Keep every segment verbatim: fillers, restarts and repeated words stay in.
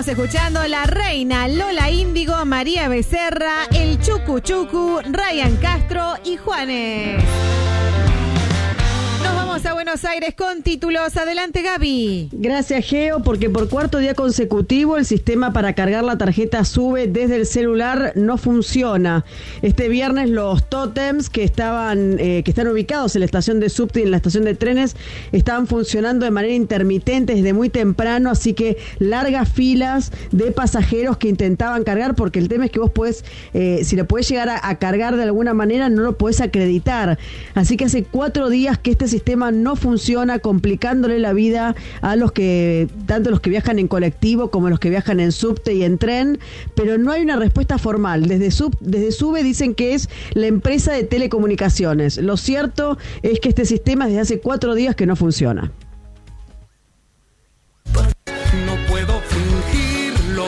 Estamos escuchando La Reina, Lola Índigo, María Becerra, El Chucu Chucu, Ryan Castro y Juanes. Nos vamos a Buenos Aires con títulos. Adelante, Gaby. Gracias, Geo, porque por cuarto día consecutivo el sistema para cargar la tarjeta SUBE desde el celular no funciona. Este viernes los tótems que estaban eh, que están ubicados en la estación de subte y en la estación de trenes estaban funcionando de manera intermitente desde muy temprano, así que largas filas de pasajeros que intentaban cargar, porque el tema es que vos podés, eh, si lo podés llegar a, a cargar de alguna manera, no lo podés acreditar. Así que hace cuatro días que este sistema no funciona, complicándole la vida a los que, tanto los que viajan en colectivo como los que viajan en subte y en tren, pero no hay una respuesta formal. Desde sub, desde SUBE dicen que es la empresa de telecomunicaciones. Lo cierto es que este sistema desde hace cuatro días que no funciona. No puedo fingirlo.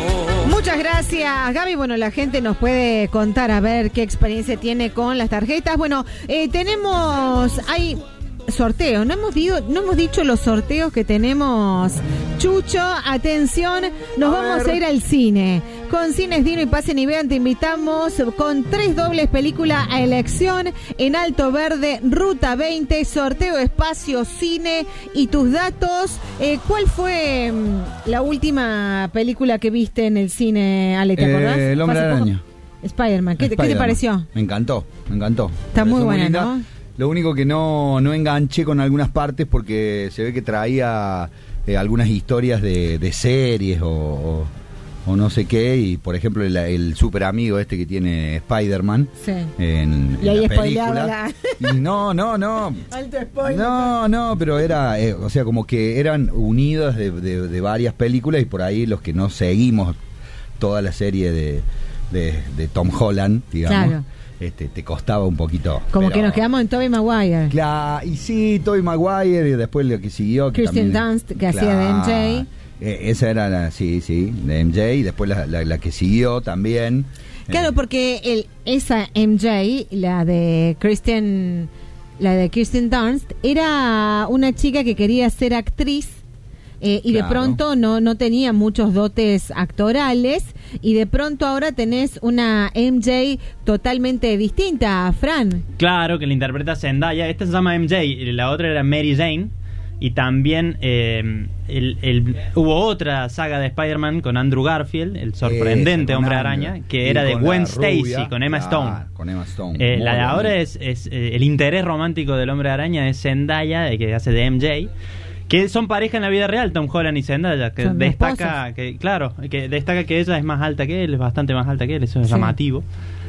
Muchas gracias, Gaby. Bueno, la gente nos puede contar a ver qué experiencia tiene con las tarjetas. Bueno, eh, tenemos... hay sorteo, no hemos, digo, no hemos dicho los sorteos que tenemos. Chucho, atención, nos a vamos ver. a ir al cine. Con Cines Dino y Pasen y Vean te invitamos con tres dobles películas a elección en Alto Verde, Ruta veinte, sorteo espacio, cine y tus datos. Eh, ¿Cuál fue mm, la última película que viste en el cine, Ale? ¿Te eh, acordás? El Hombre Araña. Spider-Man. ¿Qué, Spider-Man. ¿Qué te pareció? Me encantó, me encantó. Está me muy buena, muy ¿no? Lo único que no, no enganché con algunas partes porque se ve que traía eh, algunas historias de, de series o, o, o no sé qué, y por ejemplo el, el super amigo este que tiene Spider-Man sí. en, y en ahí la película. La... Y no, no, no. Alto spoiler. No, no, pero era, eh, o sea, como que eran unidas de, de, de varias películas y por ahí los que no seguimos toda la serie de, de, de Tom Holland, digamos. Claro. Este, te costaba un poquito. Como pero, que nos quedamos en Tobey Maguire. Claro, y sí, Tobey Maguire, y después lo que siguió. Que Kristen Dunst, que hacía de M J. Eh, esa era la, sí, sí, de M J, y después la, la, la que siguió también. Claro, eh. porque el, esa M J, la de Kristen, la de Kristen Dunst, era una chica que quería ser actriz. Eh, y claro. de pronto no, no tenía muchos dotes actorales, y de pronto ahora tenés una M J totalmente distinta, Fran. Claro, que la interpreta Zendaya. Esta se llama M J, la otra era Mary Jane. Y también eh, el, el, hubo otra saga de Spider-Man con Andrew Garfield, el sorprendente Hombre Araña, que era de Gwen Stacy, con Emma Stone. Ah, con Emma Stone. Eh, la de ahora es, es eh, el interés romántico del Hombre Araña es Zendaya, que hace de M J. Que son pareja en la vida real, Tom Holland y Zendaya, que son destaca que claro, que destaca que ella es más alta que él, es bastante más alta que él, eso es sí. llamativo.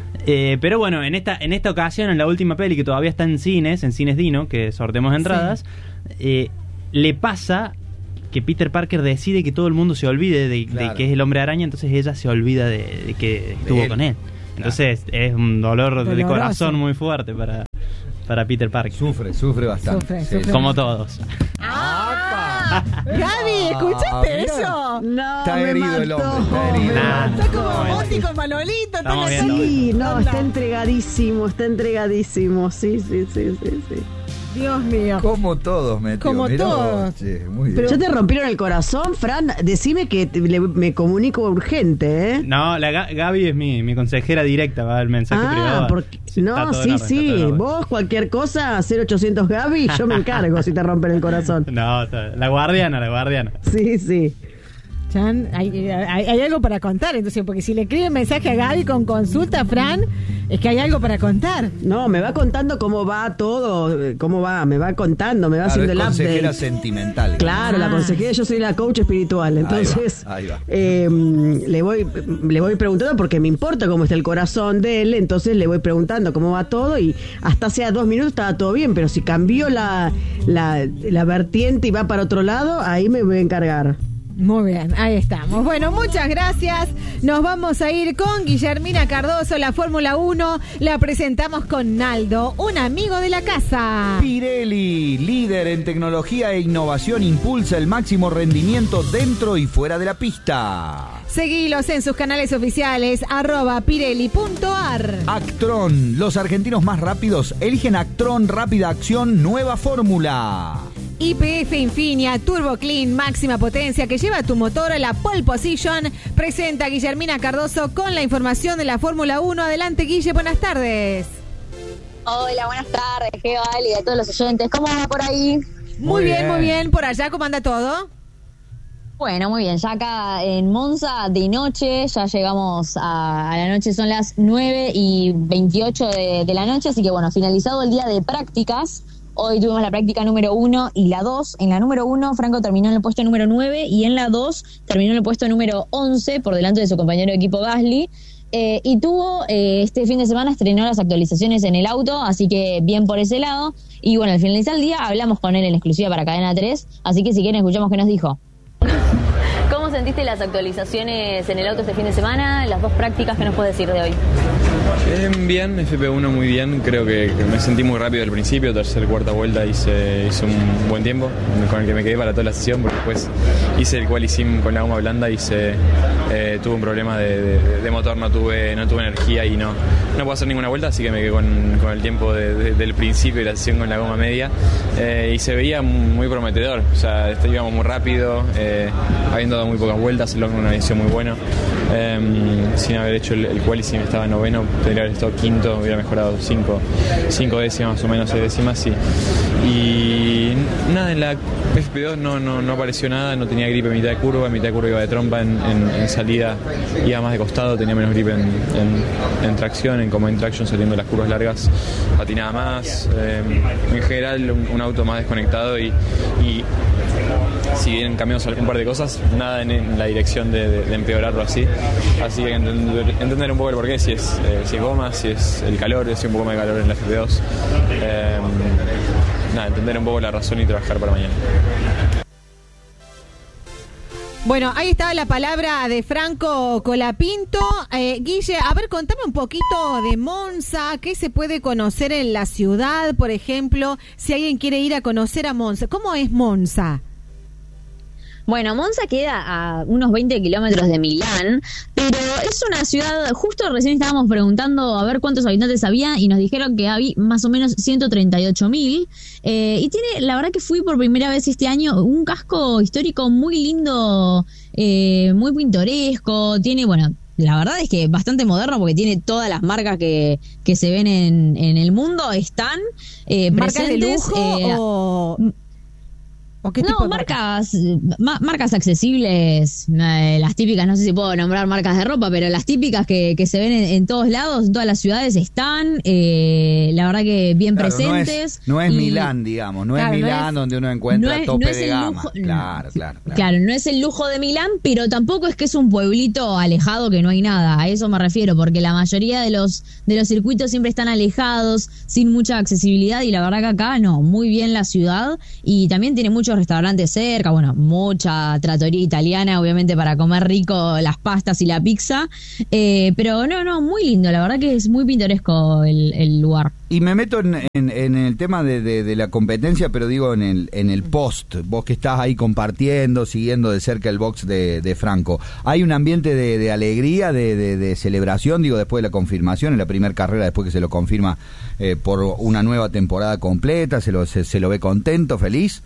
Eh, pero bueno, en esta en esta ocasión, en la última peli que todavía está en cines, en Cines Dino, que sorteamos entradas, sí. eh, le pasa que Peter Parker decide que todo el mundo se olvide de, claro. de que es el Hombre Araña, entonces ella se olvida de, de que estuvo de con él. Entonces claro. es un dolor Doloroso. de corazón muy fuerte para para Peter Parker. Sufre, sufre bastante. Sufre, sí. sufre. Como todos. ¡Ah! Gaby, ¿escuchaste ah, eso? No, está herido mató, el hombre, está herido. Nah, está como Monty con Manolito. Estamos está viendo. Sí, no, está entregadísimo, está entregadísimo. Sí, sí, sí, sí, sí. Dios mío. Como todos, me Como Mirá, todos. Che, muy bien. Pero ¿ya te rompieron el corazón, Fran? Decime que te, le, me comunico urgente, ¿eh? No, la G- Gaby es mi, mi consejera directa, va el mensaje ah, privado. Porque, Sí, no, sí, orden, sí. Vos, cualquier cosa, cero ochocientos Gaby, yo me encargo si te rompen el corazón. No, la guardiana, la guardiana. Sí, sí. Chan, hay, hay, hay algo para contar, entonces, porque si le escribe un mensaje a Gaby con consulta, Fran, es que hay algo para contar. No, me va contando cómo va todo, cómo va, me va contando, me va claro, haciendo el update. Consejera sentimental. Claro, ah. la consejera, yo soy la coach espiritual, entonces ahí va, ahí va. Eh, le voy le voy preguntando porque me importa cómo está el corazón de él, entonces le voy preguntando cómo va todo, y hasta hace dos minutos estaba todo bien, pero si cambió la, la, la vertiente y va para otro lado, ahí me voy a encargar. Muy bien, ahí estamos. Bueno, muchas gracias. Nos vamos a ir con Guillermina Cardoso, la Fórmula uno. La presentamos con Naldo, un amigo de la casa. Pirelli, líder en tecnología e innovación, impulsa el máximo rendimiento dentro y fuera de la pista. Seguilos en sus canales oficiales, arroba pirelli punto ar. Actron, los argentinos más rápidos eligen Actron Rápida Acción Nueva Fórmula. Y P F Infinia Turbo Clean máxima potencia que lleva tu motor a la pole position. Presenta a Guillermina Cardoso con la información de la Fórmula uno. Adelante, Guille, buenas tardes. Hola, buenas tardes, Geo, Ali, y a todos los oyentes. ¿Cómo va por ahí? Muy, muy bien, bien, muy bien. Por allá, ¿cómo anda todo? Bueno, muy bien. Ya acá en Monza de noche, ya llegamos a, a la noche, son las nueve y veintiocho de, de la noche, así que bueno, finalizado el día de prácticas. Hoy tuvimos la práctica número uno y la dos. En la número uno, Franco terminó en el puesto número nueve y en la dos terminó en el puesto número once por delante de su compañero de equipo Gasly. Eh, y tuvo, eh, este fin de semana estrenó las actualizaciones en el auto, así que bien por ese lado. Y bueno, al finalizar el día hablamos con él en exclusiva para Cadena tres, así que si quieren escuchamos qué nos dijo. ¿Cómo sentiste las actualizaciones en el auto este fin de semana? Las dos prácticas, ¿qué nos puedes decir de hoy? Eh, bien, F P uno muy bien, creo que, que me sentí muy rápido al principio, tercera, cuarta vuelta hice, hice un buen tiempo con el que me quedé para toda la sesión, porque después hice el quali sim con la goma blanda y hice, eh, tuve un problema de, de, de motor, no tuve, no tuve energía y no, no puedo hacer ninguna vuelta, así que me quedé con, con el tiempo de, de, del principio y la sesión con la goma media, eh, y se veía muy prometedor, o sea, íbamos muy rápido, eh, habiendo dado muy pocas vueltas, el Long una edición muy buena, eh, sin haber hecho el, el quali sim estaba noveno, tendría que haber estado quinto, hubiera mejorado cinco, cinco décimas más o menos, seis décimas, sí. Y nada, en la F P dos no, no, no apareció nada, no tenía grip en mitad de curva, en mitad de curva iba de trompa, en, en, en salida iba más de costado, tenía menos grip en, en, en tracción, en combine traction saliendo las curvas largas, patinaba más, eh, en general un, un auto más desconectado y, y si bien cambiamos un par de cosas, nada en, en la dirección de, de, de empeorarlo así, así que entender, entender un poco el porqué, si es, eh, si es goma, si es el calor, si es un poco más de calor en la F P dos, eh, nada, entender un poco la razón y trabajar para mañana. Bueno, ahí estaba la palabra de Franco Colapinto. Eh, Guille, a ver, contame un poquito de Monza, qué se puede conocer en la ciudad, por ejemplo, si alguien quiere ir a conocer a Monza. ¿Cómo es Monza? Bueno, Monza queda a unos veinte kilómetros de Milán, pero es una ciudad, justo recién estábamos preguntando a ver cuántos habitantes había y nos dijeron que había más o menos ciento treinta y ocho mil. Eh, y tiene, la verdad que fui por primera vez este año, un casco histórico muy lindo, eh, muy pintoresco, tiene, bueno... La verdad es que bastante moderno porque tiene todas las marcas que, que se ven en, en el mundo, están eh, ¿marcas presentes. de lujo eh, o, o qué no, tipo de marcas, ma- marcas accesibles, eh, las típicas, no sé si puedo nombrar marcas de ropa, pero las típicas que, que se ven en, en todos lados, en todas las ciudades están, eh, la verdad que bien claro, presentes. No es, no es y, Milán, digamos, no claro, es Milán no es, donde uno encuentra no es, tope no es de el gama. lujo, claro, claro, claro. Claro, no es el lujo de Milán, pero tampoco es que es un pueblito alejado que no hay nada, a eso me refiero, porque la mayoría de los, de los circuitos siempre están alejados, sin mucha accesibilidad, y la verdad que acá no, muy bien la ciudad, y también tiene muchos restaurantes cerca, bueno, mucha trattoria italiana, obviamente para comer rico las pastas y la pizza, eh, pero no, no, muy lindo, la verdad que es muy pintoresco el, el lugar. Y me meto en, en, en el tema de, de, de la competencia, pero digo en el en el post, vos que estás ahí compartiendo, siguiendo de cerca el box de, de Franco, ¿hay un ambiente de, de alegría, de, de, de celebración, digo, después de la confirmación, en la primera carrera, después que se lo confirma eh, por una nueva temporada completa, se lo, se, se lo ve contento, feliz?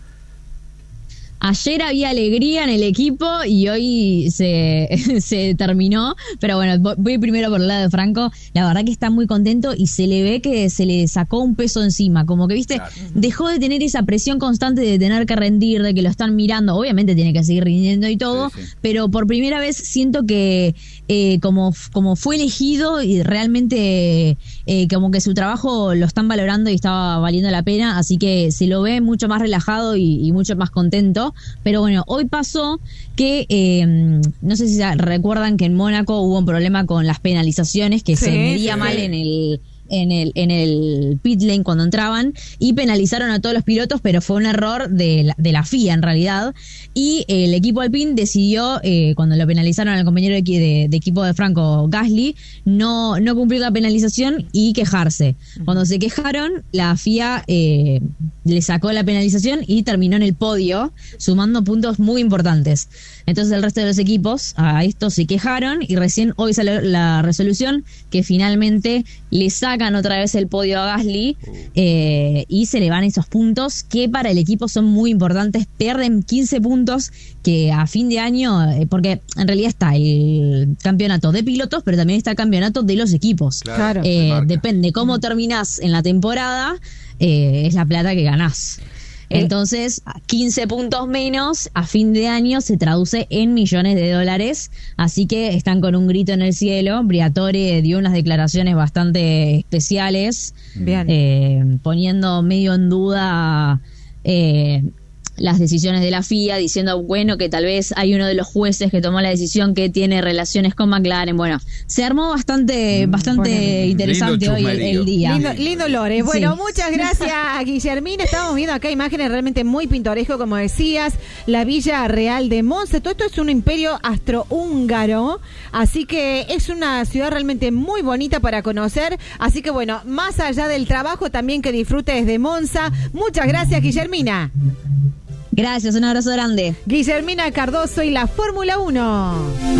Ayer había alegría en el equipo y hoy se, se terminó, pero bueno, voy primero por el lado de Franco, la verdad que está muy contento y se le ve que se le sacó un peso encima, como que, viste, claro, dejó de tener esa presión constante de tener que rendir, de que lo están mirando, obviamente tiene que seguir rindiendo y todo, sí, sí. Pero por primera vez siento que eh, como, como fue elegido y realmente eh, como que su trabajo lo están valorando y estaba valiendo la pena, así que se lo ve mucho más relajado y, y mucho más contento. Pero bueno, hoy pasó que, eh, no sé si recuerdan que en Mónaco hubo un problema con las penalizaciones, que sí, se medía sí, mal sí. en el... en el en el pit lane cuando entraban y penalizaron a todos los pilotos, pero fue un error de la, de la F I A en realidad, y el equipo Alpine decidió, eh, cuando lo penalizaron al compañero de, de, de equipo de Franco, Gasly, no, no cumplir la penalización y quejarse. Cuando se quejaron, la F I A eh, le sacó la penalización y terminó en el podio, sumando puntos muy importantes. Entonces el resto de los equipos a esto se quejaron y recién hoy salió la resolución que finalmente le sacan sacan otra vez el podio a Gasly eh, y se le van esos puntos que para el equipo son muy importantes. Pierden quince puntos que a fin de año, eh, porque en realidad está el campeonato de pilotos, pero también está el campeonato de los equipos. Claro. Eh, depende cómo terminás en la temporada, eh, es la plata que ganás. Entonces, quince puntos menos a fin de año se traduce en millones de dólares, así que están con un grito en el cielo. Briatore dio unas declaraciones bastante especiales, Bien. Eh, poniendo medio en duda eh, las decisiones de la F I A, diciendo, bueno, que tal vez hay uno de los jueces que tomó la decisión que tiene relaciones con McLaren. Bueno, se armó bastante bastante Ponele. interesante Lindo hoy el, el día. Lindo, lindo Lore. Bueno, Sí. muchas gracias a Guillermina. Estamos viendo acá imágenes realmente muy pintoresco, como decías, la Villa Real de Monza. Todo esto es un imperio astrohúngaro, así que es una ciudad realmente muy bonita para conocer. Así que bueno, más allá del trabajo, también que disfrutes de Monza. Muchas gracias, Guillermina. Gracias, un abrazo grande. Guillermina Cardoso y la Fórmula uno.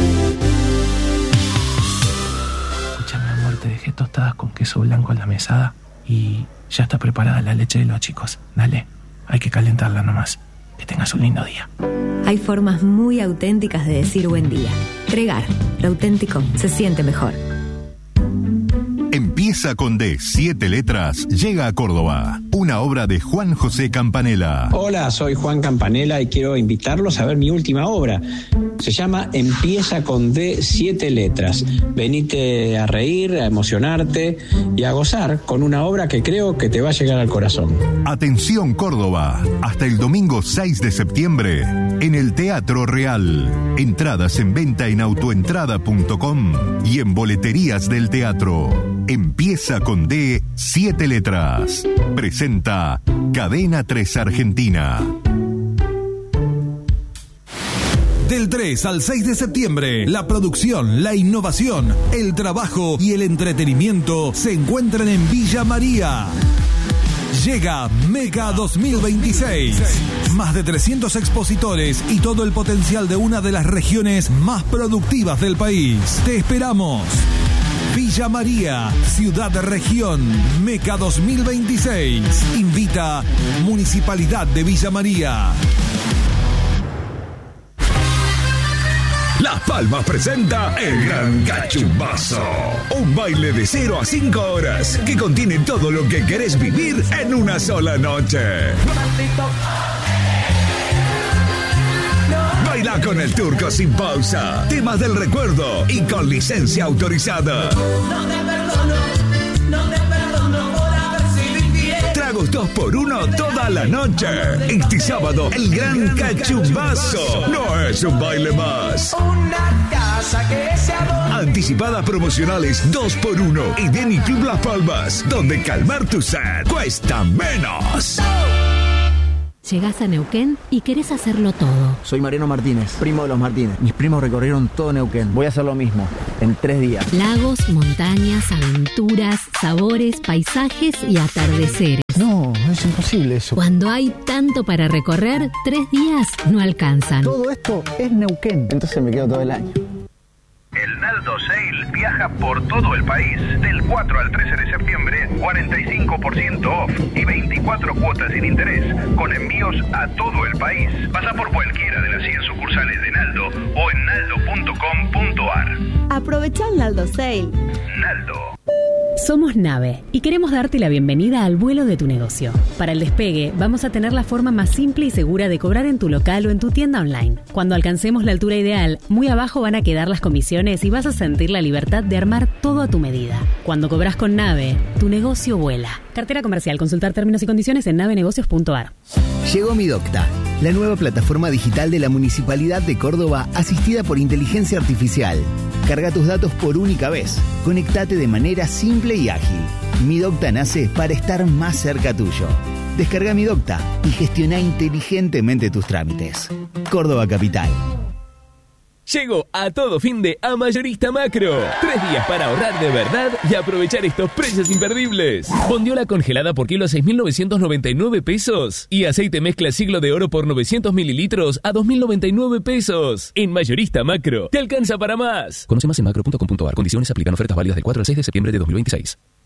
Escúchame, amor, te dejé tostadas con queso blanco en la mesada y ya está preparada la leche de los chicos. Dale, hay que calentarla nomás. Que tengas un lindo día. Hay formas muy auténticas de decir buen día. Tregar, lo auténtico se siente mejor. Empieza con D, siete letras, llega a Córdoba. Una obra de Juan José Campanella. Hola, soy Juan Campanella y quiero invitarlos a ver mi última obra. Se llama Empieza con D, siete letras. Venite a reír, a emocionarte y a gozar con una obra que creo que te va a llegar al corazón. Atención Córdoba, hasta el domingo seis de septiembre en el Teatro Real. Entradas en venta en autoentrada punto com y en boleterías del teatro. Empieza con D, siete letras. Presenta Cadena tres Argentina. Del tres al seis de septiembre, la producción, la innovación, el trabajo y el entretenimiento se encuentran en Villa María. Llega Mega dos mil veintiséis. Más de trescientos expositores y todo el potencial de una de las regiones más productivas del país. Te esperamos. Villa María, Ciudad de Región, Meca dos mil veintiséis. Invita Municipalidad de Villa María. Las Palmas presenta el Gran Cachumbazo. Un baile de cero a cinco horas que contiene todo lo que querés vivir en una sola noche. Baila con el Turco sin pausa, temas del recuerdo y con licencia autorizada. No te perdono, no te perdono por haber sido infiel. Tragos dos por uno toda la noche. Este sábado, el Gran Cachumbazo. No es un baile más. Una casa que se adora. Anticipadas promocionales dos por uno y Denny Club Las Palmas, donde calmar tu sed cuesta menos. Llegás a Neuquén y querés hacerlo todo. Soy Mariano Martínez, primo de los Martínez. Mis primos recorrieron todo Neuquén. Voy a hacer lo mismo, en tres días. Lagos, montañas, aventuras, sabores, paisajes y atardeceres. No, es imposible eso. Cuando hay tanto para recorrer, tres días no alcanzan. Todo esto es Neuquén. Entonces me quedo todo el año. El Naldo Sale viaja por todo el país. Del cuatro al trece de septiembre, cuarenta y cinco por ciento off y veinticuatro cuotas sin interés, con envíos a todo el país. Pasa por cualquiera de las cien sucursales de Naldo o en naldo punto com punto ar. Aprovecha el Naldo Sale. Naldo. Somos Nave y queremos darte la bienvenida al vuelo de tu negocio. Para el despegue, vamos a tener la forma más simple y segura de cobrar en tu local o en tu tienda online. Cuando alcancemos la altura ideal, muy abajo van a quedar las comisiones y vas a sentir la libertad de armar todo a tu medida. Cuando cobras con Nave, tu negocio vuela. Cartera comercial. Consultar términos y condiciones en nave negocios punto ar. Llegó MiDocta, la nueva plataforma digital de la Municipalidad de Córdoba, asistida por inteligencia artificial. Carga tus datos por única vez. Conectate de manera simple y ágil. MiDocta nace para estar más cerca tuyo. Descarga MiDocta y gestiona inteligentemente tus trámites. Córdoba Capital. Llegó a todo fin de a Mayorista Macro. Tres días para ahorrar de verdad y aprovechar estos precios imperdibles. Bondiola congelada por kilo a seis mil novecientos noventa y nueve pesos. Y aceite mezcla siglo de oro por novecientos mililitros a dos mil noventa y nueve pesos. En Mayorista Macro, te alcanza para más. Conoce más en macro punto com punto ar. Condiciones aplican. Ofertas válidas del cuatro al seis de septiembre de dos mil veintiséis.